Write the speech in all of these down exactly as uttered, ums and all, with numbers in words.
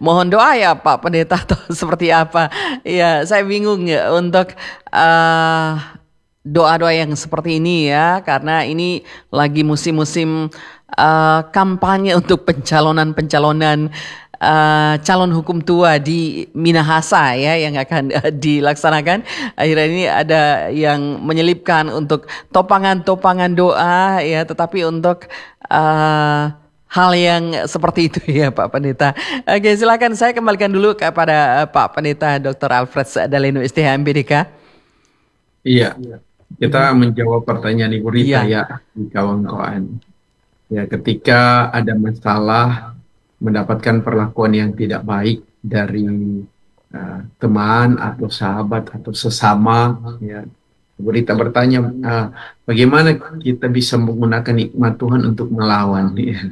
mohon doa ya Pak Pendeta atau seperti apa? Ya, saya bingung ya untuk uh, doa-doa yang seperti ini ya, karena ini lagi musim-musim uh, kampanye untuk pencalonan-pencalonan uh, calon hukum tua di Minahasa ya yang akan uh, dilaksanakan. Akhirnya ini ada yang menyelipkan untuk topangan-topangan doa ya, tetapi untuk uh, hal yang seperti itu ya Pak Pendeta. Oke, silakan saya kembalikan dulu kepada uh, Pak Pendeta doktor Alfred Daleno S T H M P D K. Iya, kita menjawab pertanyaan Ibu Rita Iya. ya di kawan-kawan. Ya, ketika ada masalah mendapatkan perlakuan yang tidak baik dari uh, teman atau sahabat atau sesama, ya, Ibu Rita bertanya, uh, bagaimana kita bisa menggunakan nikmat Tuhan untuk melawan? Ya.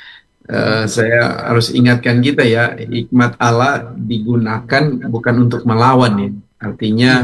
Uh, saya harus ingatkan kita ya, hikmat Allah digunakan bukan untuk melawan ya. Artinya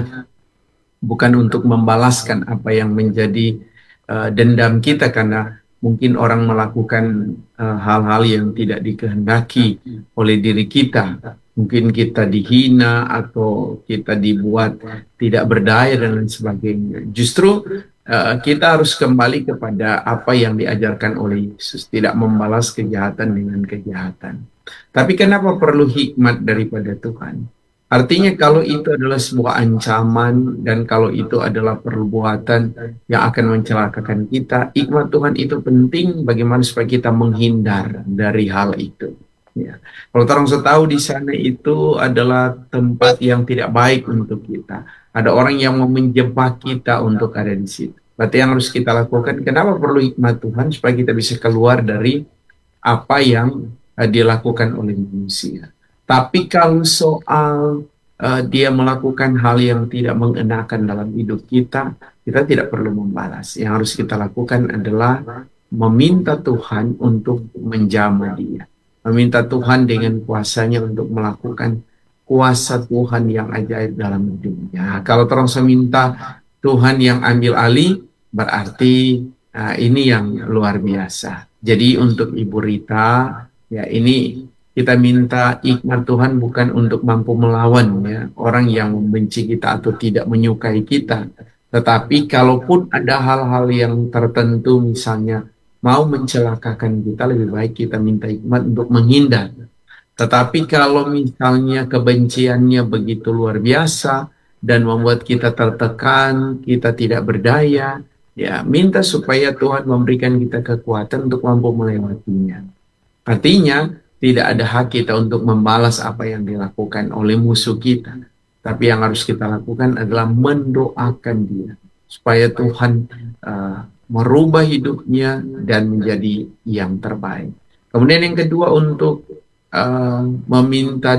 bukan untuk membalaskan apa yang menjadi uh, dendam kita karena mungkin orang melakukan uh, hal-hal yang tidak dikehendaki oleh diri kita. Mungkin kita dihina atau kita dibuat tidak berdaya dan lain sebagainya. Justru uh, kita harus kembali kepada apa yang diajarkan oleh Yesus, tidak membalas kejahatan dengan kejahatan. Tapi kenapa perlu hikmat daripada Tuhan? Artinya kalau itu adalah sebuah ancaman dan kalau itu adalah perbuatan yang akan mencelakakan kita, hikmat Tuhan itu penting bagaimana supaya kita menghindar dari hal itu. Ya. Kalau orang tahu di sana itu adalah tempat yang tidak baik untuk kita. Ada orang yang mau menjebak kita untuk ada di situ. Berarti yang harus kita lakukan, kenapa perlu hikmat Tuhan supaya kita bisa keluar dari apa yang uh, dilakukan oleh manusia. Tapi kalau soal uh, dia melakukan hal yang tidak mengenakan dalam hidup kita, kita tidak perlu membalas. Yang harus kita lakukan adalah meminta Tuhan untuk menjamah dia. Meminta Tuhan dengan kuasanya untuk melakukan kuasa Tuhan yang ajaib dalam hidupnya. Kalau terus minta Tuhan yang ambil alih, berarti uh, ini yang luar biasa. Jadi untuk Ibu Rita, ya ini kita minta hikmat Tuhan bukan untuk mampu melawan ya orang yang membenci kita atau tidak menyukai kita. Tetapi kalaupun ada hal-hal yang tertentu misalnya mau mencelakakan kita, lebih baik kita minta hikmat untuk menghindar. Tetapi kalau misalnya kebenciannya begitu luar biasa dan membuat kita tertekan, kita tidak berdaya, ya minta supaya Tuhan memberikan kita kekuatan untuk mampu melewatinya. Artinya, tidak ada hak kita untuk membalas apa yang dilakukan oleh musuh kita. Tapi yang harus kita lakukan adalah mendoakan dia. Supaya Tuhan uh, merubah hidupnya dan menjadi yang terbaik. Kemudian yang kedua untuk uh, meminta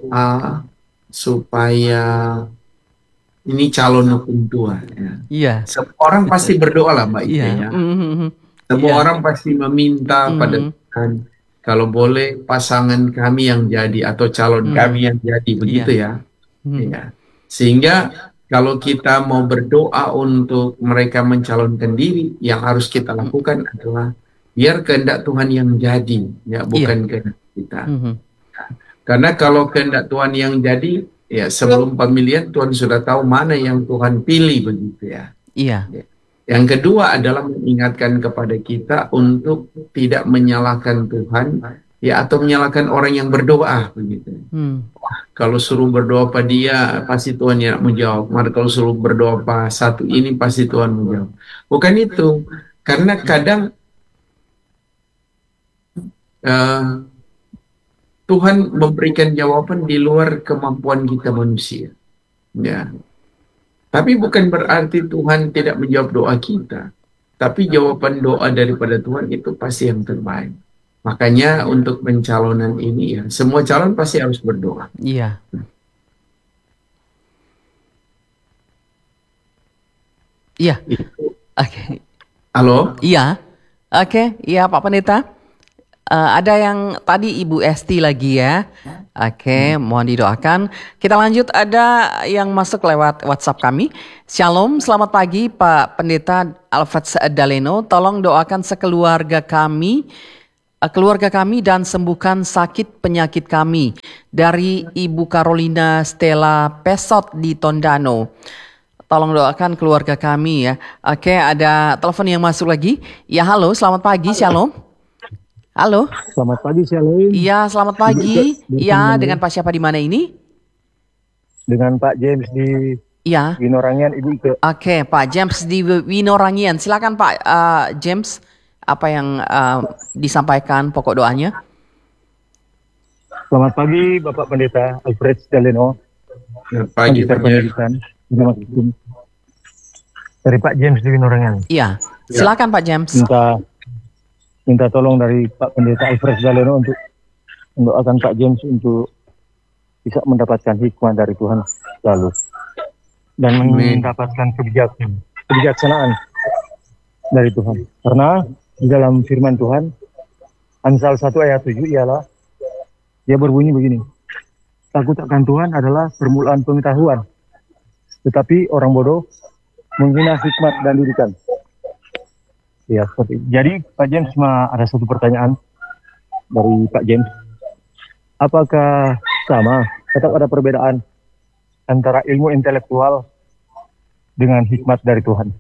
doa supaya ini calon hukum tua. Ya. Iya. Semua orang pasti berdoa lah Mbak Ike Iya. ya. Mm-hmm. Semua Iya. orang pasti meminta Mm-hmm. pada Tuhan. Kalau boleh pasangan kami yang jadi atau calon Mm. kami yang jadi begitu Iya. ya. Mm. Ya. Sehingga kalau kita mau berdoa untuk mereka mencalonkan diri, yang harus kita lakukan adalah biar kehendak Tuhan yang jadi, ya bukan Iya. kehendak kita. Mm-hmm. Karena kalau kehendak Tuhan yang jadi, ya sebelum pemilihan Tuhan sudah tahu mana yang Tuhan pilih begitu ya. Iya. Ya. Yang kedua adalah mengingatkan kepada kita untuk tidak menyalahkan Tuhan ya atau menyalahkan orang yang berdoa begitu. Hmm. Wah, kalau suruh berdoa pada dia pasti Tuhan yang menjawab. Maka kalau suruh berdoa pada satu ini pasti Tuhan menjawab. Bukan itu. Karena kadang uh, Tuhan memberikan jawaban di luar kemampuan kita manusia. Ya. Tapi bukan berarti Tuhan tidak menjawab doa kita. Tapi jawaban doa daripada Tuhan itu pasti yang terbaik. Makanya untuk pencalonan ini ya, semua calon pasti harus berdoa. Iya. Iya. Oke. Okay. Halo? Iya. Oke, okay. Iya Pak Pendeta. Uh, ada yang tadi Ibu Esti lagi ya. Oke, okay, hmm. mohon didoakan. Kita lanjut, ada yang masuk lewat WhatsApp kami. Shalom, selamat pagi Pak Pendeta Alfred Daleno. Tolong doakan sekeluarga kami, uh, keluarga kami dan sembuhkan sakit penyakit kami. dari Ibu Carolina Stella Pesot di Tondano. Tolong doakan keluarga kami ya. Oke, ada telepon yang masuk lagi. Ya, halo, selamat pagi, Shalom. Halo. Selamat pagi, Shalom. Iya, selamat pagi. Iya, dengan Pak siapa di mana ini? Dengan Pak James di Iya. Winorangian, Ibu Ike. Oke, Pak James di Winorangian. Silakan Pak uh, James, apa yang uh, disampaikan pokok doanya? Selamat pagi, Bapak Pendeta Alfred Daleno. Selamat pagi, Pak Pendidikan dari Pak James di Winorangian. Iya, silakan Pak James. Minta minta tolong dari Pak Pendeta Alfred Daleno untuk mendoakan Pak James untuk bisa mendapatkan hikmah dari Tuhan selalu dan Amin. mendapatkan kebijaksanaan, kebijaksanaan dari Tuhan. Karena di dalam firman Tuhan Amsal satu ayat tujuh ialah dia berbunyi begini. Takut akan Tuhan adalah permulaan pengetahuan, tetapi orang bodoh menghina hikmat dan didikan. Ya, seperti itu. Jadi Pak James, cuma ada satu pertanyaan dari Pak James. Apakah sama, tetap ada perbedaan antara ilmu intelektual dengan hikmat dari Tuhan?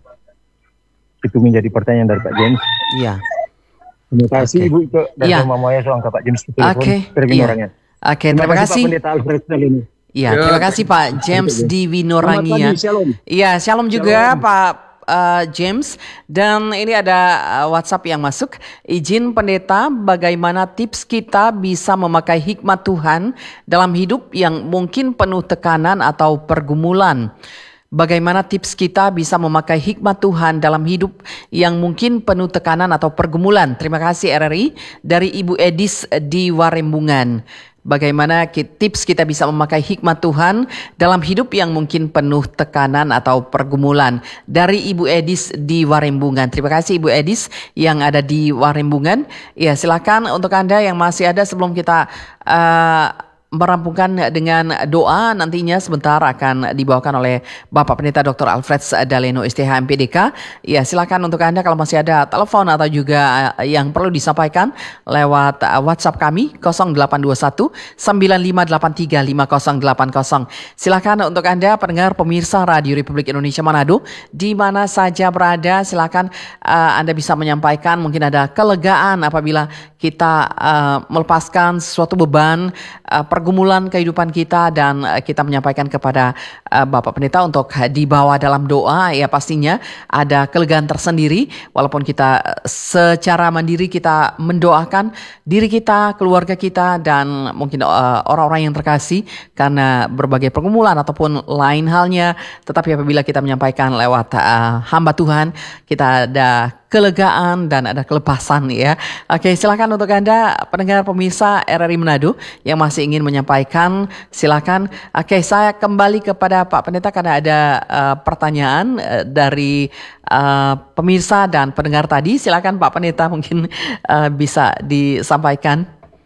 Itu menjadi pertanyaan dari Pak James. Iya. Terima kasih Oke. Ibu Ike dan Iya. Mama Maya soal Pak James di telepon. Oke, Terima iya. orangnya. Oke, terima kasih. Pak Pendeta Alfred Daleno. Iya, Ya, terima kasih Pak James di Winorangian. Selamat pagi, Shalom. Iya, shalom juga Shalom. Pak uh, James. Dan ini ada uh, WhatsApp yang masuk. Izin pendeta, bagaimana tips kita bisa memakai hikmat Tuhan dalam hidup yang mungkin penuh tekanan atau pergumulan? Bagaimana tips kita bisa memakai hikmat Tuhan dalam hidup yang mungkin penuh tekanan atau pergumulan? Terima kasih R R I dari Ibu Edis di Warembungan. Bagaimana ki- tips kita bisa memakai hikmat Tuhan dalam hidup yang mungkin penuh tekanan atau pergumulan? Dari Ibu Edis di Warembungan. Terima kasih Ibu Edis yang ada di Warembungan. Ya, silakan untuk Anda yang masih ada sebelum kita uh, merampungkan dengan doa, nantinya sebentar akan dibawakan oleh Bapak Pendeta Doktor Alfred Daleno S T H M P D K. Ya, silakan untuk Anda kalau masih ada telepon atau juga uh, yang perlu disampaikan lewat uh, WhatsApp kami nol delapan dua satu sembilan lima delapan tiga lima nol delapan nol. Silakan untuk Anda pendengar pemirsa Radio Republik Indonesia Manado di mana saja berada, silakan uh, Anda bisa menyampaikan, mungkin ada kelegaan apabila kita uh, melepaskan suatu beban uh, pergumulan kehidupan kita dan uh, kita menyampaikan kepada uh, Bapak Pendeta untuk uh, dibawa dalam doa. Ya, pastinya ada kelegaan tersendiri walaupun kita uh, secara mandiri kita mendoakan diri kita, keluarga kita dan mungkin uh, orang-orang yang terkasih karena berbagai pergumulan ataupun lain halnya, tetapi apabila kita menyampaikan lewat uh, hamba Tuhan, kita ada kelegaan dan ada kelepasan ya. Oke, silakan untuk Anda pendengar pemirsa R R I Manado yang masih ingin menyampaikan, silakan. Oke, saya kembali kepada Pak Pendeta karena ada uh, pertanyaan uh, dari uh, pemirsa dan pendengar tadi. Silakan Pak Pendeta, mungkin uh, bisa disampaikan.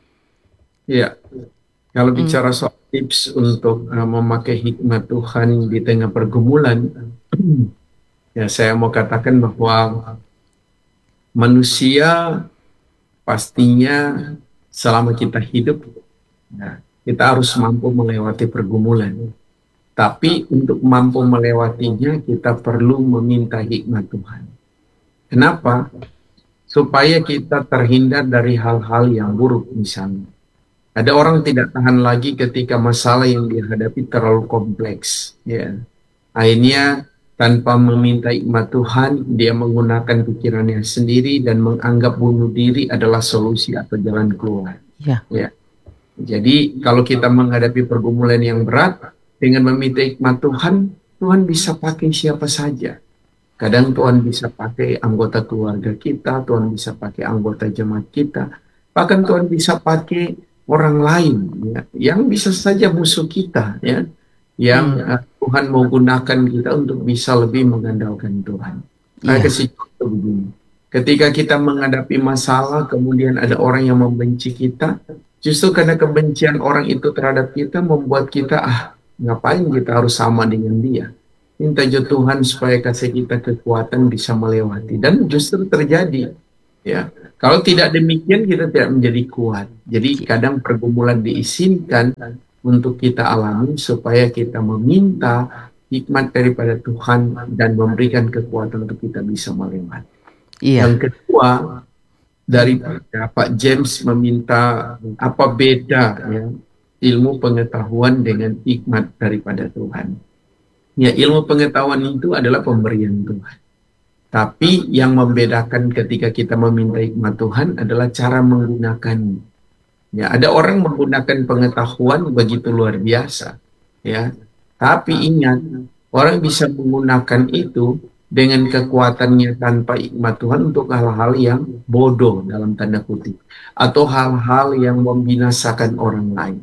Ya, kalau bicara soal tips untuk uh, memakai hikmat Tuhan di tengah pergumulan, ya saya mau katakan bahwa manusia pastinya selama kita hidup, ya, kita harus mampu melewati pergumulan. Tapi untuk mampu melewatinya, kita perlu meminta hikmat Tuhan. Kenapa? Supaya kita terhindar dari hal-hal yang buruk misalnya. Ada orang tidak tahan lagi ketika masalah yang dihadapi terlalu kompleks. Ya. Akhirnya tanpa meminta hikmat Tuhan, dia menggunakan pikirannya sendiri dan menganggap bunuh diri adalah solusi atau jalan keluar. Ya. Ya. Jadi kalau kita menghadapi pergumulan yang berat, dengan meminta hikmat Tuhan, Tuhan bisa pakai siapa saja. Kadang Tuhan bisa pakai anggota keluarga kita, Tuhan bisa pakai anggota jemaat kita, bahkan Tuhan bisa pakai orang lain, ya, yang bisa saja musuh kita, ya, yang uh, Tuhan mau gunakan kita untuk bisa lebih mengandalkan Tuhan. Saya Iya. kasih contoh begini. Ketika kita menghadapi masalah, kemudian ada orang yang membenci kita, justru karena kebencian orang itu terhadap kita membuat kita, ah, ngapain kita harus sama dengan dia. Minta jo Tuhan supaya kasih kita kekuatan bisa melewati. Dan justru terjadi. Ya, kalau tidak demikian kita tidak menjadi kuat. Jadi kadang pergumulan diizinkan untuk kita alami supaya kita meminta hikmat daripada Tuhan dan memberikan kekuatan untuk kita bisa melewati. Iya. Yang kedua, daripada Pak James meminta apa beda ya ilmu pengetahuan dengan hikmat daripada Tuhan. Ya, ilmu pengetahuan itu adalah pemberian Tuhan. Tapi yang membedakan ketika kita meminta hikmat Tuhan adalah cara menggunakannya. Ya, ada orang menggunakan pengetahuan begitu luar biasa, ya. Tapi ingat, orang bisa menggunakan itu dengan kekuatannya tanpa hikmat Tuhan untuk hal-hal yang bodoh dalam tanda kutip, atau hal-hal yang membinasakan orang lain.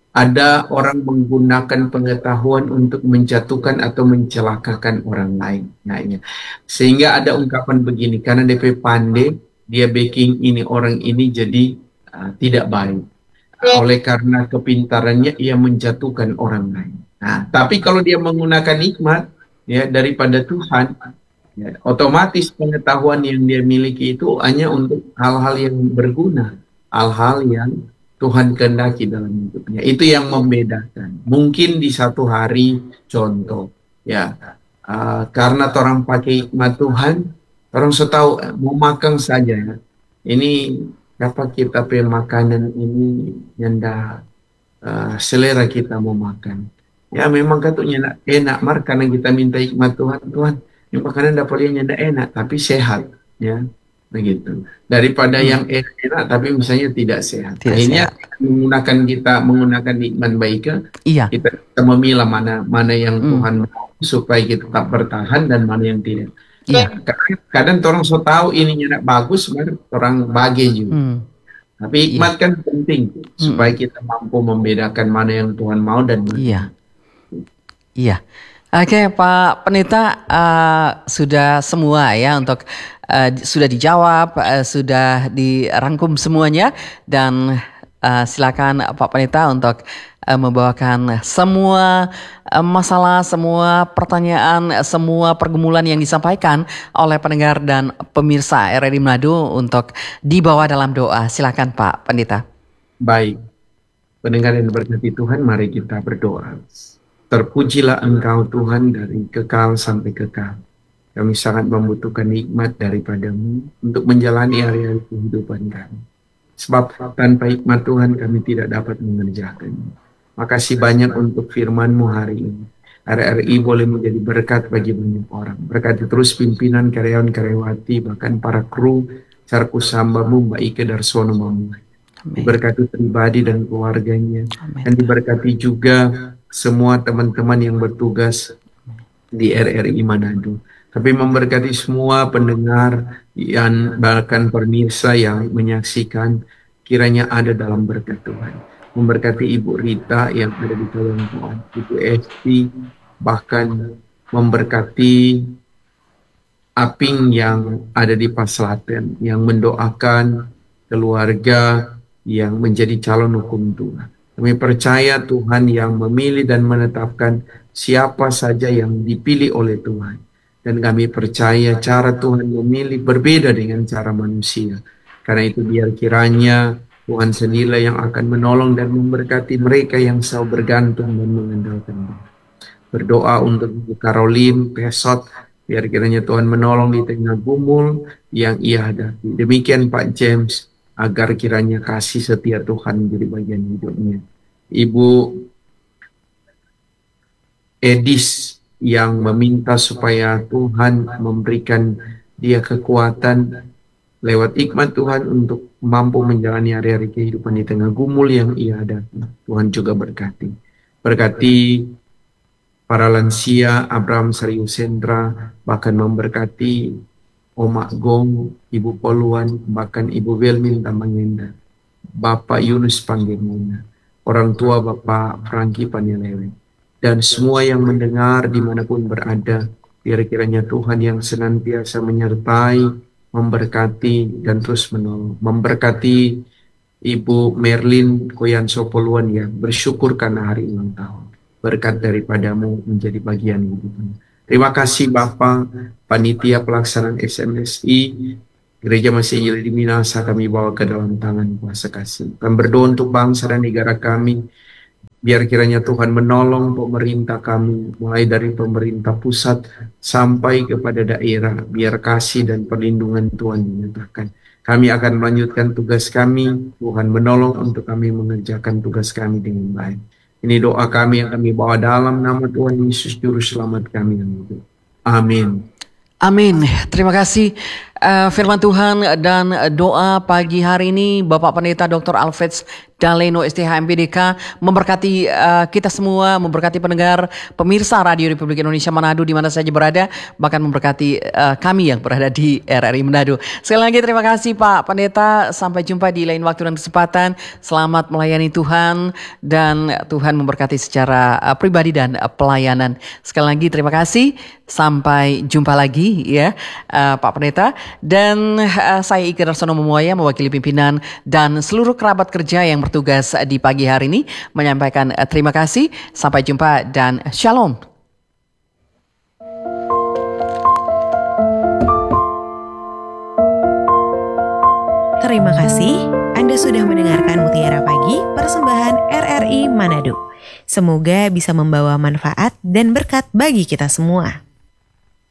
Ada orang menggunakan pengetahuan untuk menjatuhkan atau mencelakakan orang lain. Nah, ini. Sehingga ada ungkapan begini, karena D P pandai, dia backing ini orang ini jadi uh, tidak baik. Oleh karena kepintarannya, ia menjatuhkan orang lain. Nah, tapi kalau dia menggunakan hikmat ya daripada Tuhan, ya, otomatis pengetahuan yang dia miliki itu hanya untuk hal-hal yang berguna, hal-hal yang Tuhan kehendaki dalam hidupnya. Itu yang membedakan. Mungkin di satu hari, contoh, ya, uh, karena orang pakai hikmat Tuhan, orang setahu mau makan saja. Ya. Ini apa kita pe makanan ini nyanda uh, selera kita mau makan. Ya memang katanya enak, enak mar karena kita minta hikmat Tuhan, Tuhan, ini makanan dapat nyanda enak tapi sehat, ya. Begitu daripada hmm. yang enak tapi misalnya tidak sehat. Tidak akhirnya sehat. menggunakan kita menggunakan nikmat baik, iya. kita, kita memilah mana mana yang hmm. Tuhan mau supaya kita tetap bertahan dan mana yang tidak. Iya. Kadang, kadang orang so tahu ini tidak bagus, orang bagi juga. Hmm. Tapi hikmat iya. kan penting hmm. supaya kita mampu membedakan mana yang Tuhan mau dan mana. Iya. Iya. Oke, Pak Pendeta, uh, sudah semua ya untuk uh, sudah dijawab, uh, sudah dirangkum semuanya, dan uh, silakan Pak Pendeta untuk uh, membawakan semua uh, masalah, semua pertanyaan, semua pergumulan yang disampaikan oleh pendengar dan pemirsa R R I Manado untuk dibawa dalam doa. Silakan Pak Pendeta. Baik, pendengar yang berkati Tuhan, mari kita berdoa. Terpujilah Engkau Tuhan dari kekal sampai kekal. Kami sangat membutuhkan nikmat daripada-Mu untuk menjalani hari-hari kehidupan kami. Sebab tanpa hikmat Tuhan kami tidak dapat mengerjakannya. Makasih banyak untuk firman-Mu hari ini. R R I boleh menjadi berkat bagi banyak orang. Berkati terus pimpinan karyawan-karyawati, bahkan para kru, Sarku Sambamu, Mbak Ike Darsono Mamulai. Diberkati pribadi dan keluarganya. Amin. Dan diberkati juga semua teman-teman yang bertugas di R R I Manado. Tapi memberkati semua pendengar yang bahkan pemirsa yang menyaksikan, kiranya ada dalam berkat Tuhan. Memberkati Ibu Rita yang ada di Tuhan, Ibu Esti, bahkan memberkati Aping yang ada di Paslaten, yang mendoakan keluarga yang menjadi calon hukum Tuhan. Kami percaya Tuhan yang memilih dan menetapkan siapa saja yang dipilih oleh Tuhan. Dan kami percaya cara Tuhan memilih berbeda dengan cara manusia. Karena itu biar kiranya Tuhan sendirilah yang akan menolong dan memberkati mereka yang selalu bergantung dan mengandalkan Dia. Berdoa untuk Caroline, Pesot, biar kiranya Tuhan menolong di tengah gumul yang ia hadapi. Demikian Pak James, agar kiranya kasih setia Tuhan menjadi bagian hidupnya. Ibu Edis yang meminta supaya Tuhan memberikan dia kekuatan lewat hikmat Tuhan untuk mampu menjalani hari-hari kehidupan di tengah gumul yang ia hadapi. Tuhan juga berkati. Berkati para lansia, Abraham Sariusendra, bahkan memberkati Omak Gong, Ibu Poluan, bahkan Ibu Welmin Tamangenda, Bapak Yunus Panggemuna, orang tua Bapak Franky Panilewe, dan semua yang mendengar dimanapun berada, biar kiranya Tuhan yang senantiasa menyertai, memberkati, dan terus menolong. Memberkati Ibu Merlin Koyan Sopoluan yang bersyukur karena hari ulang tahun. Berkat daripadamu menjadi bagian hidupnya. Terima kasih Bapak Panitia Pelaksanaan S M S I, Gereja masih di Minasa kami bawa ke dalam tangan kuasa kasih. Kami berdoa untuk bangsa dan negara kami. Biar kiranya Tuhan menolong pemerintah kami, mulai dari pemerintah pusat sampai kepada daerah. Biar kasih dan perlindungan Tuhan dinyatakan. Kami akan melanjutkan tugas kami. Tuhan menolong untuk kami mengerjakan tugas kami dengan baik. Ini doa kami yang kami bawa dalam nama Tuhan Yesus Juru Selamat kami yang hidup. Amin. Amin. Terima kasih uh, firman Tuhan dan doa pagi hari ini Bapak Pendeta doktor Alfred Daleno S T H M P D K memberkati uh, kita semua, memberkati pendengar pemirsa Radio Republik Indonesia Manado di mana saja berada, bahkan memberkati uh, kami yang berada di R R I Manado. Sekali lagi terima kasih Pak Pendeta, sampai jumpa di lain waktu dan kesempatan. Selamat melayani Tuhan dan Tuhan memberkati secara uh, pribadi dan uh, pelayanan. Sekali lagi terima kasih, sampai jumpa lagi ya uh, Pak Pendeta. Dan uh, saya Ike Darsono Memuaya mewakili pimpinan dan seluruh kerabat kerja yang bertugas di pagi hari ini menyampaikan uh, terima kasih, sampai jumpa dan shalom. Terima kasih Anda sudah mendengarkan Mutiara Pagi persembahan R R I Manado. Semoga bisa membawa manfaat dan berkat bagi kita semua.